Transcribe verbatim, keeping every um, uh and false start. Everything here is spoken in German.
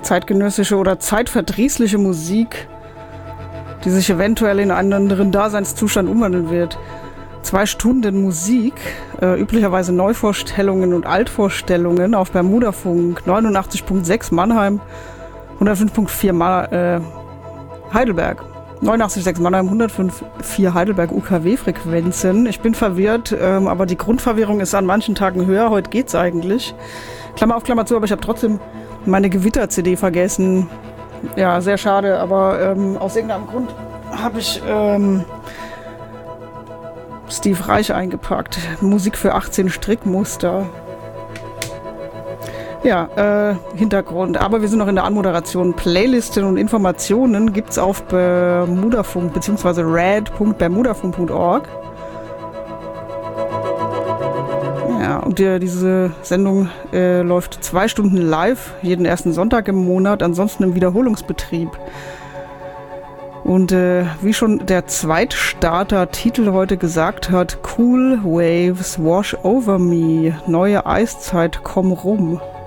zeitgenössische oder zeitverdrießliche Musik, die sich eventuell in einen anderen Daseinszustand umwandeln wird. Zwei Stunden Musik, äh, üblicherweise Neuvorstellungen und Altvorstellungen auf Bermudafunk neunundachtzig Komma sechs Mannheim, hundertfünf Komma vier Ma- äh, Heidelberg. neunundachtzig Komma sechs Mannheim, hundertfünf Komma vier Heidelberg U K W-Frequenzen. Ich bin verwirrt, ähm, aber die Grundverwirrung ist an manchen Tagen höher. Heute geht's eigentlich. Klammer auf, Klammer zu, aber ich habe trotzdem meine Gewitter-C D vergessen. Ja, sehr schade, aber ähm, aus irgendeinem Grund habe ich ähm, Steve Reich eingepackt. Musik für achtzehn Strickmuster. Ja, äh, Hintergrund. Aber wir sind noch in der Anmoderation. Playlisten und Informationen gibt's auf Bermudafunk bzw. rad punkt bermudafunk punkt org. Ja, und die, diese Sendung äh, läuft zwei Stunden live, jeden ersten Sonntag im Monat, ansonsten im Wiederholungsbetrieb. Und äh, wie schon der Zweitstarter-Titel heute gesagt hat, Cool Waves Wash Over Me, neue Eiszeit, komm rum.